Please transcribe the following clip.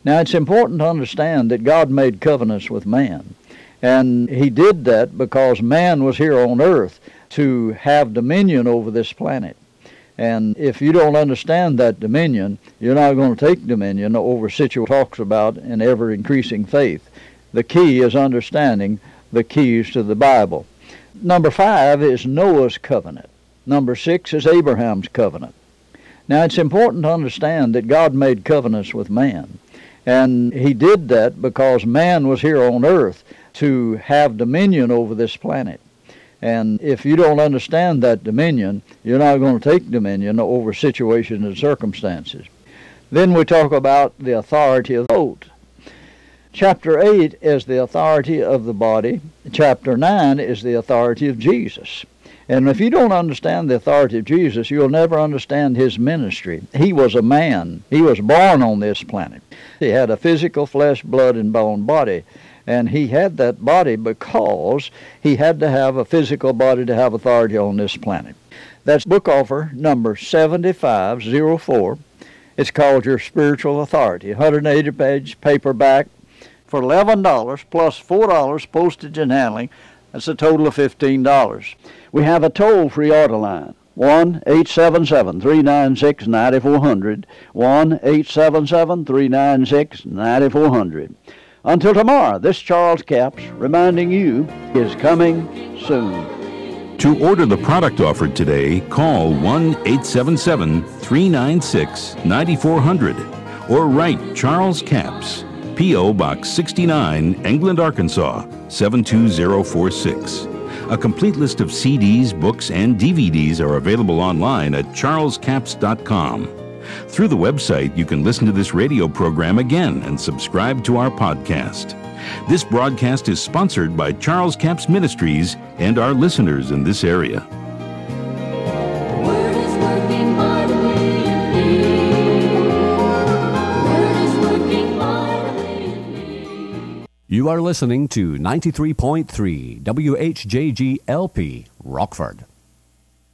Now, it's important to understand that God made covenants with man. And he did that because man was here on earth to have dominion over this planet. And if you don't understand that dominion, you're not going to take dominion over situation talks about in ever-increasing faith. The key is understanding the keys to the Bible. Number 5 is Noah's covenant. Number 6 is Abraham's covenant. Now, it's important to understand that God made covenants with man. And he did that because man was here on earth to have dominion over this planet. And if you don't understand that dominion, you're not going to take dominion over situations and circumstances. Then we talk about the authority of the vote. Chapter 8 is the authority of the body. Chapter 9 is the authority of Jesus. And if you don't understand the authority of Jesus, you'll never understand his ministry. He was a man. He was born on this planet. He had a physical flesh, blood, and bone body. And he had that body because he had to have a physical body to have authority on this planet. That's book offer number 7504. It's called Your Spiritual Authority. 180-page paperback for $11 plus $4 postage and handling. That's a total of $15. We have a toll-free order line. 1-877-396-9400. 1-877-396-9400. Until tomorrow, this Charles Capps reminding you is coming soon. To order the product offered today, call 1-877-396-9400 or write Charles Capps, P.O. Box 69, England, Arkansas, 72046. A complete list of CDs, books, and DVDs are available online at charlescapps.com. Through the website, you can listen to this radio program again and subscribe to our podcast. This broadcast is sponsored by Charles Capps Ministries and our listeners in this area. Word is working mightily in me. Word is working mightily in me. You are listening to 93.3 WHJG LP, Rockford.